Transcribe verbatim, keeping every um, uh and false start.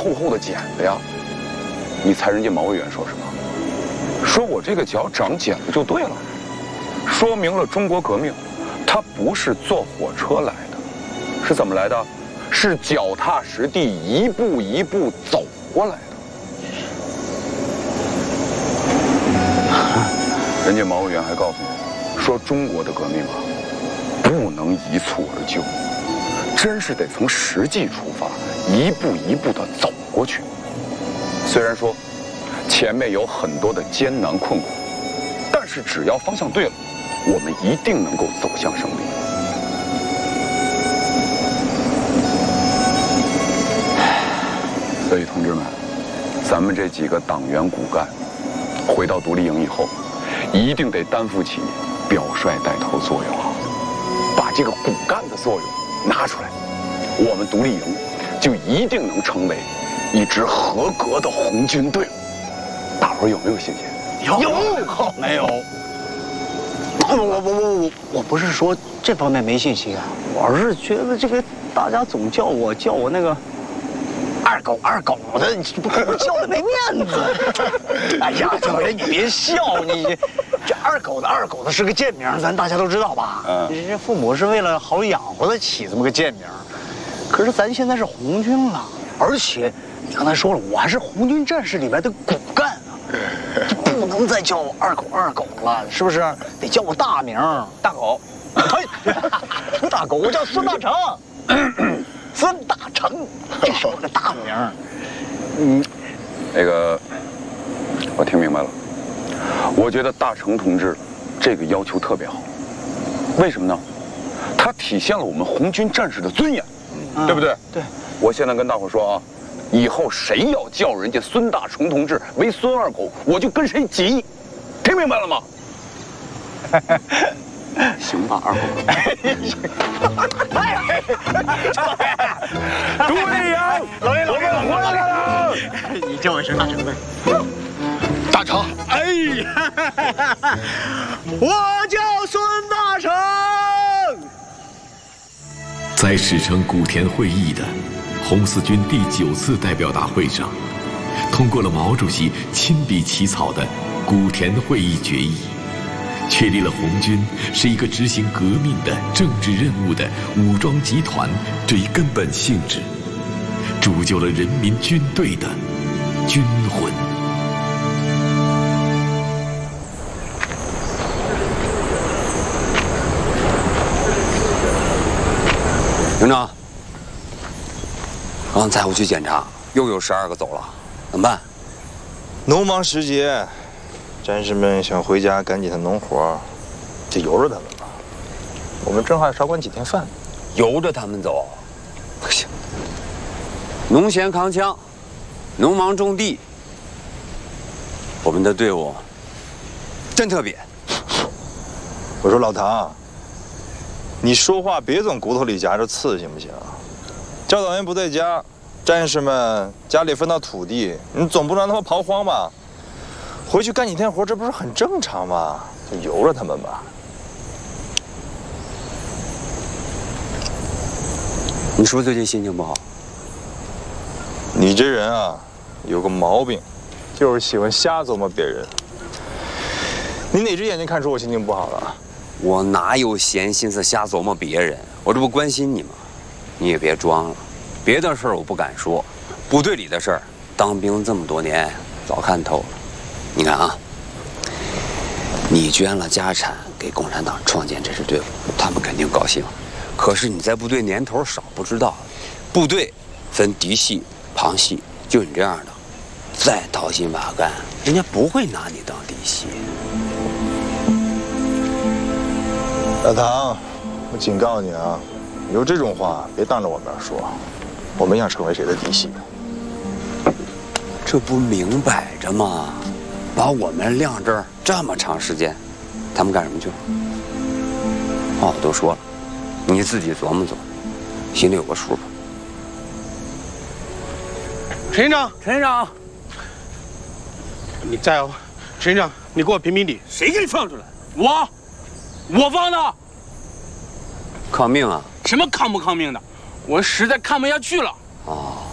厚厚的茧子呀。你猜人家毛委员说什么？说我这个脚长茧子就对了，说明了中国革命，它不是坐火车来的，是怎么来的？是脚踏实地，一步一步走过来的。人家毛委员还告诉我，说中国的革命啊，不能一蹴而就，真是得从实际出发，一步一步地走过去。虽然说前面有很多的艰难困苦，但是只要方向对了，我们一定能够走向胜利。所以，同志们，咱们这几个党员骨干，回到独立营以后，一定得担负起表率带头作用啊，把这个骨干的作用拿出来，我们独立营就一定能成为一支合格的红军队伍。大伙儿有没有信心？ 有有没有？我我我我我我不是说这方面没信心啊，我是觉得这个大家总叫我叫我那个二狗二狗的，你不给我叫的没面子。哎呀，小人你别笑，你这二狗子二狗子是个贱名，咱大家都知道吧？嗯，你这父母是为了好养活他起这么个贱名，可是咱现在是红军了，而且你刚才说了，我还是红军战士里面的骨干啊，不能再叫我二狗二狗了，是不是？得叫我大名大狗。大狗，我叫孙大成。孙大成，这是我的大名。嗯， 那个，我听明白了。我觉得大成同志这个要求特别好，为什么呢？它体现了我们红军战士的尊严，嗯、对不对？ 对。我现在跟大伙说啊，以后谁要叫人家孙大成同志为孙二狗，我就跟谁急，听明白了吗？行吧，二狗。独立营， 老林，老林， 我回来了。 你叫我声大成呗。 大成， 哎呀，我叫孙大成。 在史称古田会议的红四军第九次代表大会上，通过了毛主席亲笔起草的古田会议决议。确立了红军是一个执行革命的政治任务的武装集团最根本性质，铸就了人民军队的军魂。 营长，刚才我去检查，又有十二个走了，怎么办？ 农忙时节。战士们想回家赶几天农活，就由着他们吧。我们正好少管几天饭， 由着他们走，不行。农闲扛枪，农忙种地，我们的队伍真特别。 我说老唐，你说话别总骨头里夹着刺，行不行？教导员不在家，战士们家里分到土地，你总不能让他们刨荒吧？回去干几天活，这不是很正常吗？就由着他们吧。 你是不是最近心情不好？ 你这人啊，有个毛病，就是喜欢瞎琢磨别人。你哪只眼睛看出我心情不好了？ 我哪有闲心思瞎琢磨别人？我这不关心你吗？你也别装了，别的事儿我不敢说，部队里的事儿，当兵这么多年，早看透了。你看啊，你捐了家产给共产党创建这支队伍，他们肯定高兴。可是你在部队年头少，不知道，部队分嫡系、旁系，就你这样的，再掏心挖肝，人家不会拿你当嫡系。 老唐，我警告你啊，有这种话别当着我面说，我没想成为谁的嫡系。 这不明摆着吗？把我们晾这儿这么长时间，他们干什么去了？话我都说了，你自己琢磨琢磨，心里有个数吧。 陈营长， 陈营长， 你在哦。陈营长，你给我评评理，谁给你放出来？我，我放的。 抗命啊？ 什么抗不抗命的？我实在看不下去了。 哦，